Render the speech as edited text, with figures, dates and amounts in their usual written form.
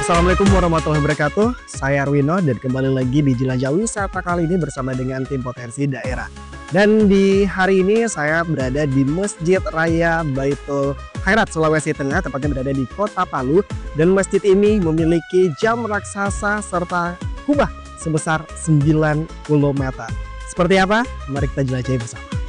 Assalamualaikum warahmatullahi wabarakatuh. Saya Arwino dan kembali lagi di Jelajah Wisata kali ini bersama dengan tim Potensi Daerah. Dan di hari ini saya berada di Masjid Raya Baitul Khairat Sulawesi Tengah, tepatnya berada di Kota Palu. Dan masjid ini memiliki jam raksasa serta kubah sebesar 90 meter. Seperti apa? Mari kita jelajahi bersama.